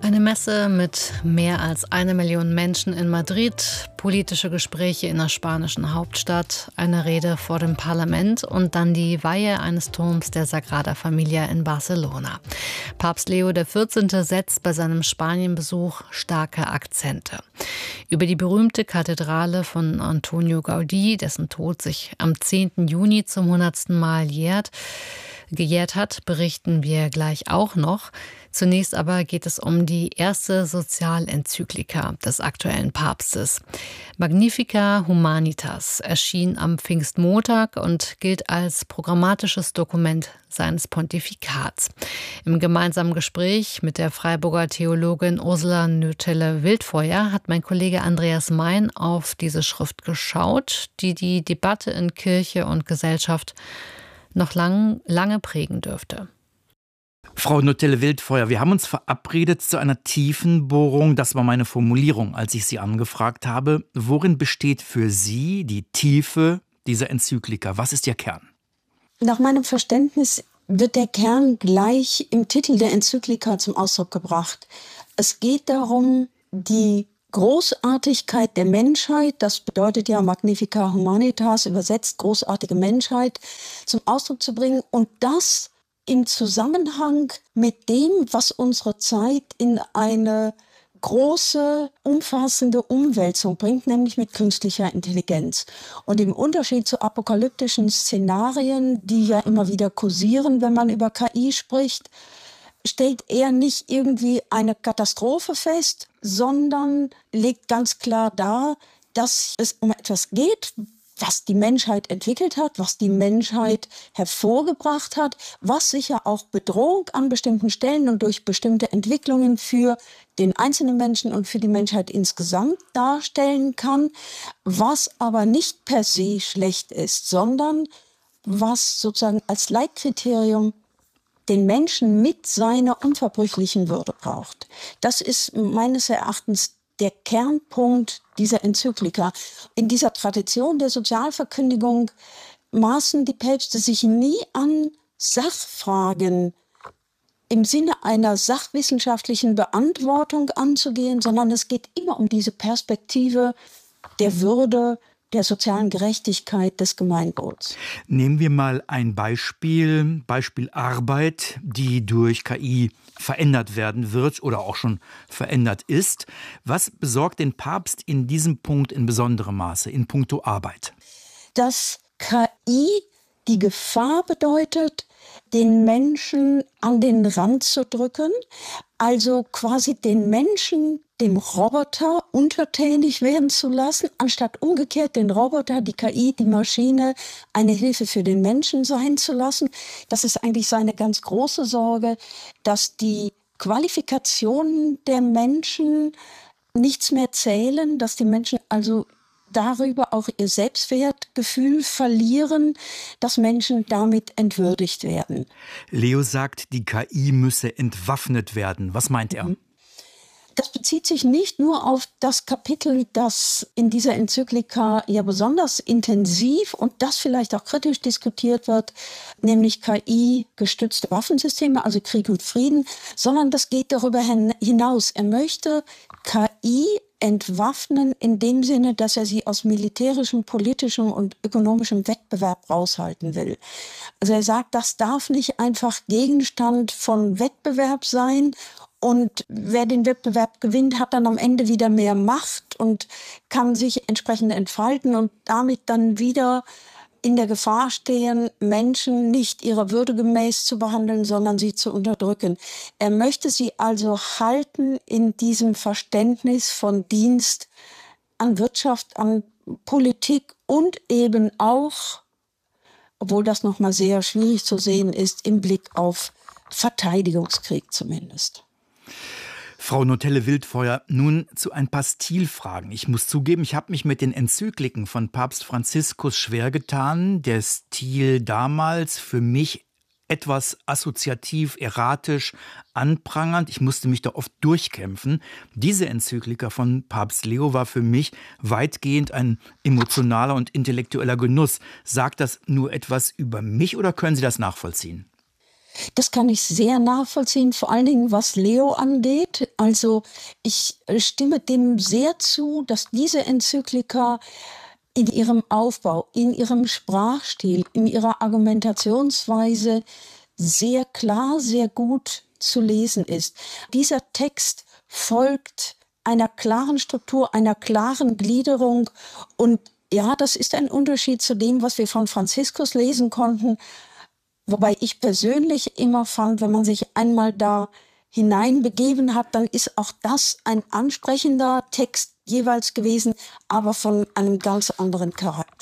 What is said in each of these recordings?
Eine Messe mit mehr als 1 Million Menschen in Madrid, politische Gespräche in der spanischen Hauptstadt, eine Rede vor dem Parlament und dann die Weihe eines Turms der Sagrada Familia in Barcelona. Papst Leo XIV. Setzt bei seinem Spanienbesuch starke Akzente. Über die berühmte Kathedrale von Antonio Gaudí, dessen Tod sich am 10. Juni zum 100. Mal gejährt hat, berichten wir gleich auch noch. Zunächst aber geht es um die erste Sozialenzyklika des aktuellen Papstes. Magnificat Humanitas erschien am Pfingstmontag und gilt als programmatisches Dokument seines Pontifikats. Im gemeinsamen Gespräch mit der Freiburger Theologin Ursula Nöthele-Wildfeuer hat mein Kollege Andreas Mein auf diese Schrift geschaut, die die Debatte in Kirche und Gesellschaft noch lange prägen dürfte. Frau Nöthele-Wildfeuer, wir haben uns verabredet zu einer tiefen Bohrung. Das war meine Formulierung, als ich Sie angefragt habe. Worin besteht für Sie die Tiefe dieser Enzyklika? Was ist Ihr Kern? Nach meinem Verständnis wird der Kern gleich im Titel der Enzyklika zum Ausdruck gebracht. Es geht darum, die Großartigkeit der Menschheit, das bedeutet ja Magnificat Humanitas, übersetzt großartige Menschheit, zum Ausdruck zu bringen und das im Zusammenhang mit dem, was unsere Zeit in eine große, umfassende Umwälzung bringt, nämlich mit künstlicher Intelligenz. Und im Unterschied zu apokalyptischen Szenarien, die ja immer wieder kursieren, wenn man über KI spricht, stellt er nicht irgendwie eine Katastrophe fest, sondern legt ganz klar dar, dass es um etwas geht, was die Menschheit entwickelt hat, was die Menschheit hervorgebracht hat, was sicher auch Bedrohung an bestimmten Stellen und durch bestimmte Entwicklungen für den einzelnen Menschen und für die Menschheit insgesamt darstellen kann, was aber nicht per se schlecht ist, sondern was sozusagen als Leitkriterium den Menschen mit seiner unverbrüchlichen Würde braucht. Das ist meines Erachtens der Kernpunkt dieser Enzyklika. In dieser Tradition der Sozialverkündigung maßen die Päpste sich nie an, Sachfragen im Sinne einer sachwissenschaftlichen Beantwortung anzugehen, sondern es geht immer um diese Perspektive der Würde, der sozialen Gerechtigkeit des Gemeinwohls. Nehmen wir mal ein Beispiel Arbeit, die durch KI verändert werden wird oder auch schon verändert ist. Was besorgt den Papst in diesem Punkt in besonderem Maße, in puncto Arbeit? Dass KI die Gefahr bedeutet, den Menschen an den Rand zu drücken, also quasi den Menschen dem Roboter untertänig werden zu lassen, anstatt umgekehrt den Roboter, die KI, die Maschine eine Hilfe für den Menschen sein zu lassen. Das ist eigentlich seine ganz große Sorge, dass die Qualifikationen der Menschen nichts mehr zählen, dass die Menschen also darüber auch ihr Selbstwertgefühl verlieren, dass Menschen damit entwürdigt werden. Leo sagt, die KI müsse entwaffnet werden. Was meint er? Das bezieht sich nicht nur auf das Kapitel, das in dieser Enzyklika ja besonders intensiv und das vielleicht auch kritisch diskutiert wird, nämlich KI-gestützte Waffensysteme, also Krieg und Frieden, sondern das geht darüber hinaus. Er möchte KI entwaffnen in dem Sinne, dass er sie aus militärischem, politischem und ökonomischem Wettbewerb raushalten will. Also er sagt, das darf nicht einfach Gegenstand von Wettbewerb sein und wer den Wettbewerb gewinnt, hat dann am Ende wieder mehr Macht und kann sich entsprechend entfalten und damit dann wieder in der Gefahr stehen, Menschen nicht ihrer Würde gemäß zu behandeln, sondern sie zu unterdrücken. Er möchte sie also halten in diesem Verständnis von Dienst an Wirtschaft, an Politik und eben auch, obwohl das nochmal sehr schwierig zu sehen ist, im Blick auf Verteidigungskrieg zumindest. Frau Nöthele-Wildfeuer, nun zu ein paar Stilfragen. Ich muss zugeben, ich habe mich mit den Enzykliken von Papst Franziskus schwer getan. Der Stil damals für mich etwas assoziativ, erratisch, anprangernd. Ich musste mich da oft durchkämpfen. Diese Enzyklika von Papst Leo war für mich weitgehend ein emotionaler und intellektueller Genuss. Sagt das nur etwas über mich oder können Sie das nachvollziehen? Das kann ich sehr nachvollziehen, vor allen Dingen was Leo angeht. Also ich stimme dem sehr zu, dass diese Enzyklika in ihrem Aufbau, in ihrem Sprachstil, in ihrer Argumentationsweise sehr klar, sehr gut zu lesen ist. Dieser Text folgt einer klaren Struktur, einer klaren Gliederung. Und ja, das ist ein Unterschied zu dem, was wir von Franziskus lesen konnten. Wobei ich persönlich immer fand, wenn man sich einmal da hineinbegeben hat, dann ist auch das ein ansprechender Text jeweils gewesen, aber von einem ganz anderen Charakter.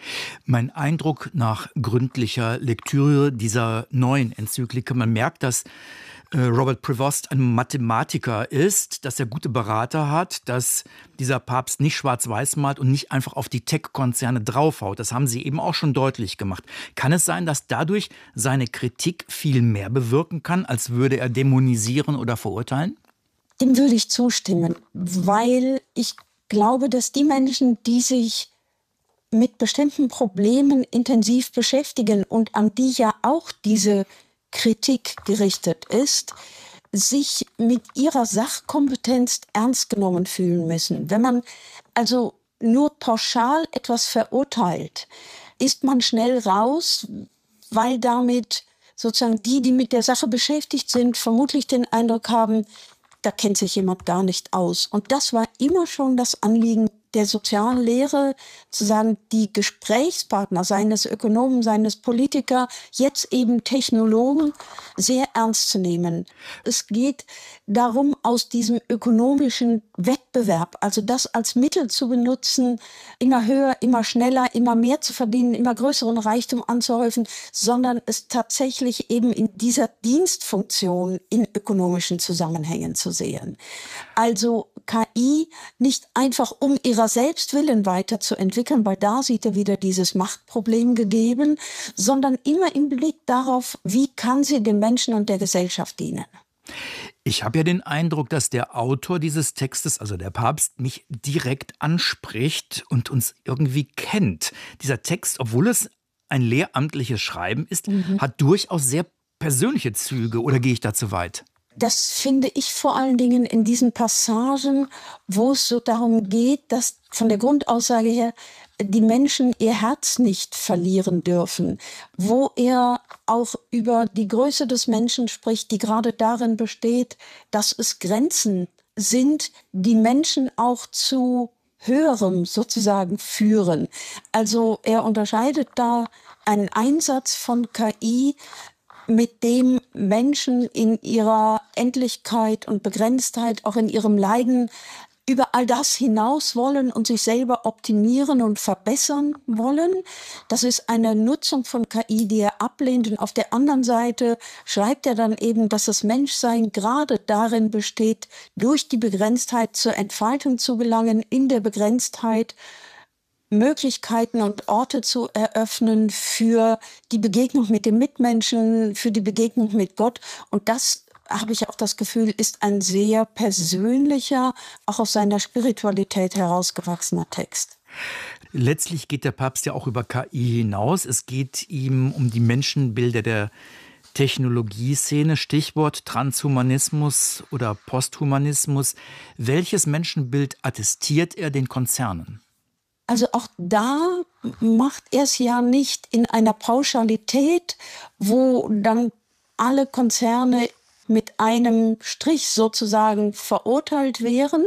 Mein Eindruck nach gründlicher Lektüre dieser neuen Enzyklika, man merkt, dass Robert Prevost ein Mathematiker ist, dass er gute Berater hat, dass dieser Papst nicht schwarz-weiß malt und nicht einfach auf die Tech-Konzerne draufhaut. Das haben Sie eben auch schon deutlich gemacht. Kann es sein, dass dadurch seine Kritik viel mehr bewirken kann, als würde er dämonisieren oder verurteilen? Dem würde ich zustimmen, weil ich glaube, dass die Menschen, die sich mit bestimmten Problemen intensiv beschäftigen und an die ja auch diese Kritik gerichtet ist, sich mit ihrer Sachkompetenz ernst genommen fühlen müssen. Wenn man also nur pauschal etwas verurteilt, ist man schnell raus, weil damit sozusagen die mit der Sache beschäftigt sind, vermutlich den Eindruck haben, da kennt sich jemand gar nicht aus. Und das war immer schon das Anliegen der sozialen Lehre, zu sagen, die Gesprächspartner, seien es Ökonomen, seien es Politiker, jetzt eben Technologen, sehr ernst zu nehmen. Es geht darum, aus diesem ökonomischen Wettbewerb, also das als Mittel zu benutzen, immer höher, immer schneller, immer mehr zu verdienen, immer größeren Reichtum anzuhäufen, sondern es tatsächlich eben in dieser Dienstfunktion in ökonomischen Zusammenhängen zu sehen. Also KI nicht einfach um ihrer selbst willen weiterzuentwickeln, weil da sieht er wieder dieses Machtproblem gegeben, sondern immer im Blick darauf, wie kann sie den Menschen und der Gesellschaft dienen. Ich habe ja den Eindruck, dass der Autor dieses Textes, also der Papst, mich direkt anspricht und uns irgendwie kennt. Dieser Text, obwohl es ein lehramtliches Schreiben ist, hat durchaus sehr persönliche Züge. Oder gehe ich da zu weit? Das finde ich vor allen Dingen in diesen Passagen, wo es so darum geht, dass von der Grundaussage her die Menschen ihr Herz nicht verlieren dürfen, wo er auch über die Größe des Menschen spricht, die gerade darin besteht, dass es Grenzen sind, die Menschen auch zu Höherem sozusagen führen. Also er unterscheidet da einen Einsatz von KI, mit dem Menschen in ihrer Endlichkeit und Begrenztheit, auch in ihrem Leiden, über all das hinaus wollen und sich selber optimieren und verbessern wollen. Das ist eine Nutzung von KI, die er ablehnt. Und auf der anderen Seite schreibt er dann eben, dass das Menschsein gerade darin besteht, durch die Begrenztheit zur Entfaltung zu gelangen, in der Begrenztheit Möglichkeiten und Orte zu eröffnen für die Begegnung mit dem Mitmenschen, für die Begegnung mit Gott. Und das, habe ich auch das Gefühl, ist ein sehr persönlicher, auch aus seiner Spiritualität herausgewachsener Text. Letztlich geht der Papst ja auch über KI hinaus. Es geht ihm um die Menschenbilder der Technologieszene, Stichwort Transhumanismus oder Posthumanismus. Welches Menschenbild attestiert er den Konzernen? Also auch da macht er es ja nicht in einer Pauschalität, wo dann alle Konzerne mit einem Strich sozusagen verurteilt wären,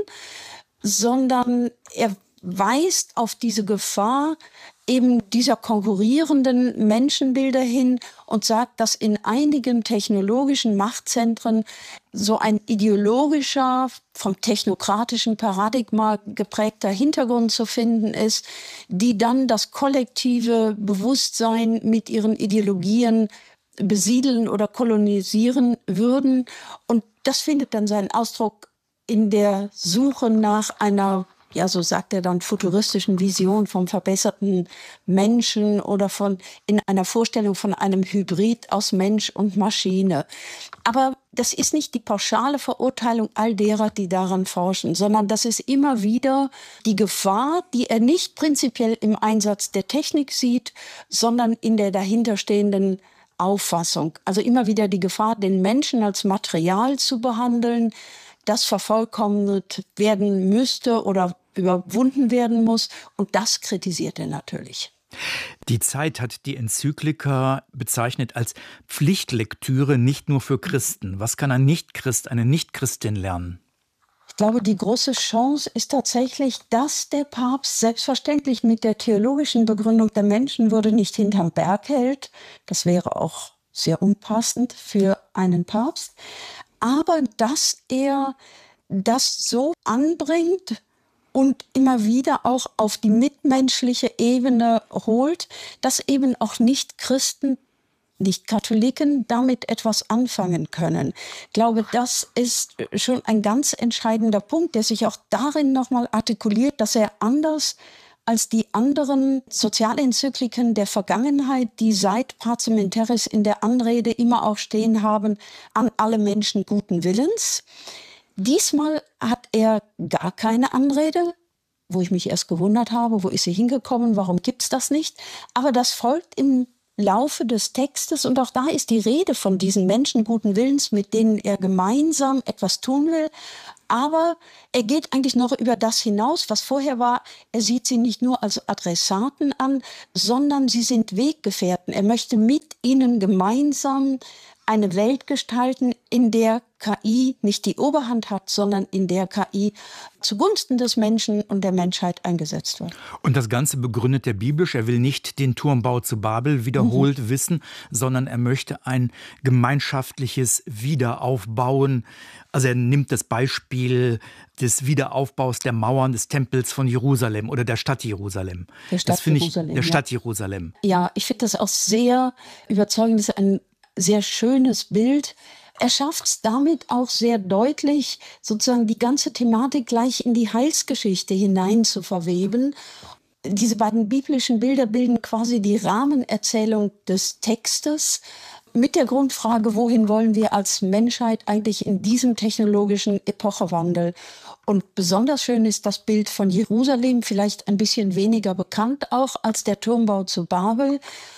sondern er weist auf diese Gefahr eben dieser konkurrierenden Menschenbilder hin und sagt, dass in einigen technologischen Machtzentren so ein ideologischer, vom technokratischen Paradigma geprägter Hintergrund zu finden ist, die dann das kollektive Bewusstsein mit ihren Ideologien besiedeln oder kolonisieren würden. Und das findet dann seinen Ausdruck in der Suche nach einer, ja, so sagt er dann, futuristischen Vision vom verbesserten Menschen oder in einer Vorstellung von einem Hybrid aus Mensch und Maschine. Aber das ist nicht die pauschale Verurteilung all derer, die daran forschen, sondern das ist immer wieder die Gefahr, die er nicht prinzipiell im Einsatz der Technik sieht, sondern in der dahinterstehenden Auffassung. Also immer wieder die Gefahr, den Menschen als Material zu behandeln, das vervollkommnet werden müsste oder überwunden werden muss. Und das kritisiert er natürlich. Die Zeit hat die Enzyklika bezeichnet als Pflichtlektüre nicht nur für Christen. Was kann ein Nichtchrist, eine Nichtchristin lernen? Ich glaube, die große Chance ist tatsächlich, dass der Papst selbstverständlich mit der theologischen Begründung der Menschenwürde nicht hinterm Berg hält. Das wäre auch sehr unpassend für einen Papst. Aber dass er das so anbringt und immer wieder auch auf die mitmenschliche Ebene holt, dass eben auch Nicht-Christen, Nicht-Katholiken damit etwas anfangen können. Ich glaube, das ist schon ein ganz entscheidender Punkt, der sich auch darin nochmal artikuliert, dass er anders als die anderen Sozialenzykliken der Vergangenheit, die seit Pacem in Terris in der Anrede immer auch stehen haben, an alle Menschen guten Willens. Diesmal hat er gar keine Anrede, wo ich mich erst gewundert habe, wo ist sie hingekommen, warum gibt's das nicht? Aber das folgt im Laufe des Textes und auch da ist die Rede von diesen Menschen guten Willens, mit denen er gemeinsam etwas tun will. Aber er geht eigentlich noch über das hinaus, was vorher war. Er sieht sie nicht nur als Adressaten an, sondern sie sind Weggefährten. Er möchte mit ihnen gemeinsam eine Welt gestalten, in der KI nicht die Oberhand hat, sondern in der KI zugunsten des Menschen und der Menschheit eingesetzt wird. Und das Ganze begründet er biblisch. Er will nicht den Turmbau zu Babel wiederholt wissen, sondern er möchte ein gemeinschaftliches Wiederaufbauen. Also er nimmt das Beispiel des Wiederaufbaus der Mauern des Tempels von Jerusalem oder der Stadt Jerusalem. Der Stadt Jerusalem. Ja, ich finde das auch sehr überzeugend. Das ist ein sehr schönes Bild. Er schafft es damit auch sehr deutlich, sozusagen die ganze Thematik gleich in die Heilsgeschichte hinein zu verweben. Diese beiden biblischen Bilder bilden quasi die Rahmenerzählung des Textes mit der Grundfrage, wohin wollen wir als Menschheit eigentlich in diesem technologischen Epochewandel? Und besonders schön ist das Bild von Jerusalem, vielleicht ein bisschen weniger bekannt auch als der Turmbau zu Babel.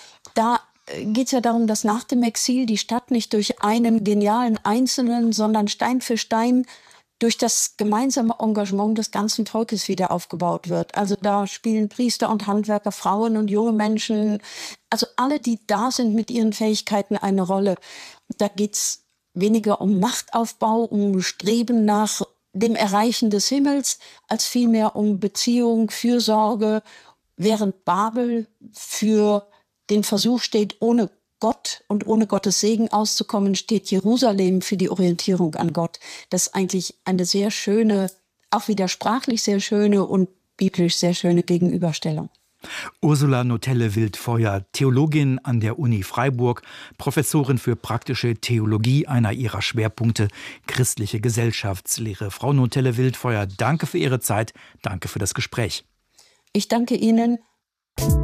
Da geht es ja darum, dass nach dem Exil die Stadt nicht durch einen genialen Einzelnen, sondern Stein für Stein durch das gemeinsame Engagement des ganzen Volkes wieder aufgebaut wird. Also da spielen Priester und Handwerker, Frauen und junge Menschen, also alle, die da sind mit ihren Fähigkeiten, eine Rolle. Da geht es weniger um Machtaufbau, um Streben nach dem Erreichen des Himmels, als vielmehr um Beziehung, Fürsorge, während Babel für den Versuch steht, ohne Gott und ohne Gottes Segen auszukommen, steht Jerusalem für die Orientierung an Gott. Das ist eigentlich eine sehr schöne, auch wieder sprachlich sehr schöne und biblisch sehr schöne Gegenüberstellung. Ursula Notelle-Wildfeuer, Theologin an der Uni Freiburg, Professorin für praktische Theologie, einer ihrer Schwerpunkte christliche Gesellschaftslehre. Frau Notelle-Wildfeuer, danke für Ihre Zeit, danke für das Gespräch. Ich danke Ihnen.